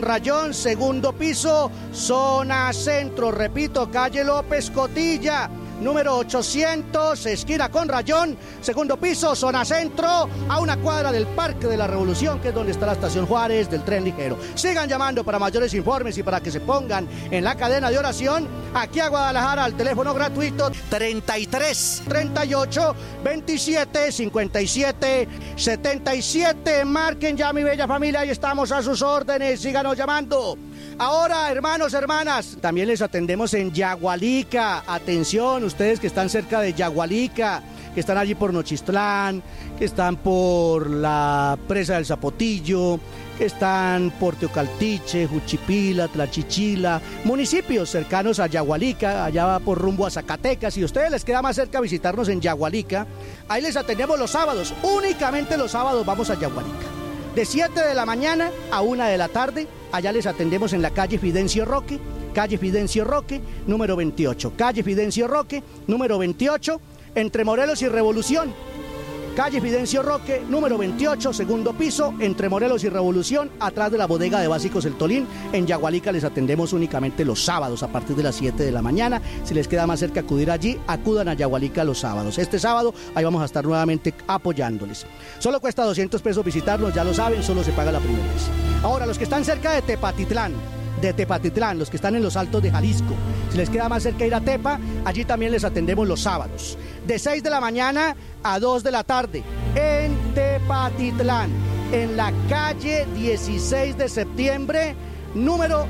Rayón, segundo piso, zona centro. Repito, calle López Cotilla, número 800, esquina con Rayón, segundo piso, zona centro, a una cuadra del Parque de la Revolución, que es donde está la estación Juárez del tren ligero. Sigan llamando para mayores informes y para que se pongan en la cadena de oración aquí a Guadalajara al teléfono gratuito 33 38 27 57 77. Marquen ya, mi bella familia, ahí estamos a sus órdenes, síganos llamando. Ahora, hermanos, hermanas, también les atendemos en Yagualica. Atención, ustedes que están cerca de Yagualica, que están allí por Nochistlán, que están por la presa del Zapotillo, que están por Teocaltiche, Juchipila, Tlachichila, municipios cercanos a Yagualica, allá va por rumbo a Zacatecas. Si a ustedes les queda más cerca visitarnos en Yagualica, ahí les atendemos los sábados, únicamente los sábados vamos a Yagualica. De 7 de la mañana a 1 de la tarde, allá les atendemos en la calle Fidencio Roque, número 28. Calle Fidencio Roque, número 28, entre Morelos y Revolución. Calle Fidencio Roque, número 28, segundo piso, entre Morelos y Revolución, atrás de la bodega de Básicos El Tolín. En Yagualica les atendemos únicamente los sábados a partir de las 7 de la mañana. Si les queda más cerca acudir allí, acudan a Yagualica los sábados. Este sábado ahí vamos a estar nuevamente apoyándoles. Solo cuesta 200 pesos visitarnos, ya lo saben, solo se paga la primera vez. Ahora, los que están cerca de Tepatitlán, los que están en los Altos de Jalisco, si les queda más cerca ir a Tepa, allí también les atendemos los sábados, de 6 de la mañana a 2 de la tarde, en Tepatitlán, en la calle 16 de septiembre, número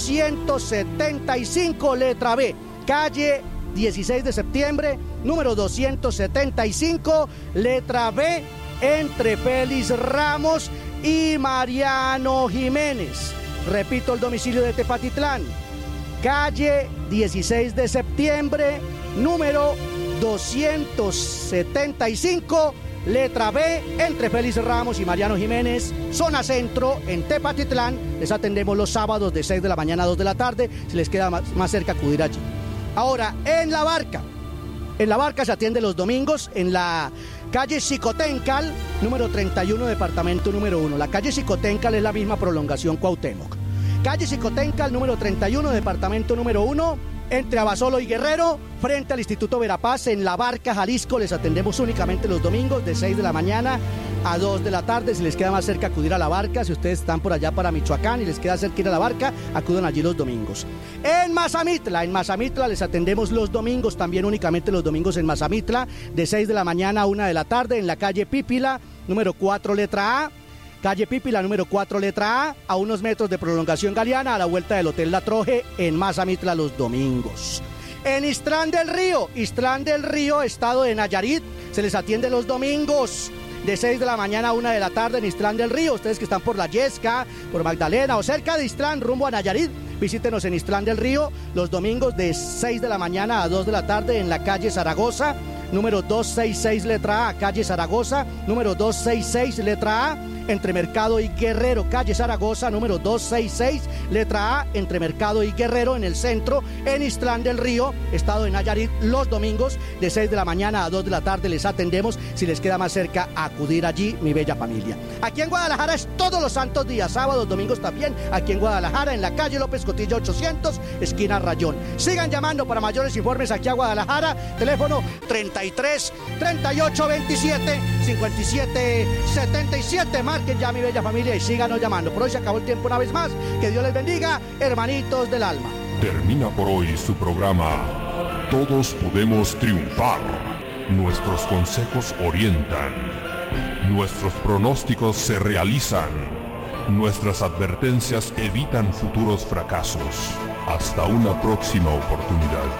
275, letra B, calle 16 de septiembre, número 275, letra B, entre Félix Ramos y Mariano Jiménez. Repito el domicilio de Tepatitlán, calle 16 de septiembre, número 275, letra B, entre Félix Ramos y Mariano Jiménez, zona centro, en Tepatitlán. Les atendemos los sábados de 6 de la mañana a 2 de la tarde, si les queda más cerca acudir allí. Ahora, en La Barca se atiende los domingos, en la calle Xicoténcal, número 31, departamento número 1. La calle Xicoténcal es la misma prolongación Cuauhtémoc. Calle Xicoténcal, número 31, departamento número 1, entre Abasolo y Guerrero, frente al Instituto Verapaz, en La Barca, Jalisco. Les atendemos únicamente los domingos de 6 de la mañana a 2 de la tarde. Si les queda más cerca acudir a La Barca, si ustedes están por allá para Michoacán y les queda cerca ir a La Barca, acudan allí los domingos. En Mazamitla les atendemos los domingos, también únicamente los domingos en Mazamitla, de 6 de la mañana a 1 de la tarde, en la calle Pípila, número 4, letra A. Calle Pípila, número 4, letra A unos metros de prolongación Galeana, a la vuelta del Hotel La Troje, en Mazamitla los domingos. En Islán del Río, estado de Nayarit, se les atiende los domingos, de 6 de la mañana a 1 de la tarde en Islán del Río. Ustedes que están por La Yesca, por Magdalena o cerca de Islán, rumbo a Nayarit, visítenos en Islán del Río los domingos de 6 de la mañana a 2 de la tarde en la calle Zaragoza, número 266, letra A, calle Zaragoza, número 266, letra A, entre Mercado y Guerrero, calle Zaragoza, número 266, letra A, entre Mercado y Guerrero, en el centro, en Islán del Río, estado de Nayarit, los domingos, de 6 de la mañana a 2 de la tarde les atendemos. Si les queda más cerca, acudir allí, mi bella familia. Aquí en Guadalajara es todos los santos días, sábados, domingos también, aquí en Guadalajara, en la calle López Cotilla 800, esquina Rayón. Sigan llamando para mayores informes aquí a Guadalajara, teléfono 33 38 27 57 77. Marquen ya, mi bella familia, y síganos llamando. Por hoy se acabó el tiempo una vez más. Que Dios les bendiga, hermanitos del alma. Termina por hoy su programa Todos Podemos Triunfar. Nuestros consejos orientan, nuestros pronósticos se realizan, nuestras advertencias evitan futuros fracasos. Hasta una próxima oportunidad.